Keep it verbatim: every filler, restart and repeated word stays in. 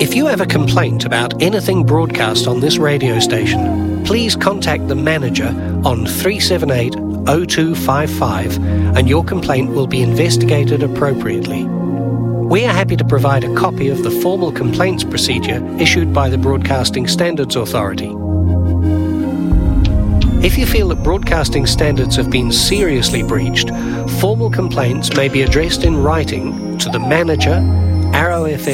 If you have a complaint about anything broadcast on this radio station, please contact the manager on three seven eight, oh two five five and your complaint will be investigated appropriately. We are happy to provide a copy of the formal complaints procedure issued by the Broadcasting Standards Authority. If you feel that broadcasting standards have been seriously breached, formal complaints may be addressed in writing to the manager, Arrow F M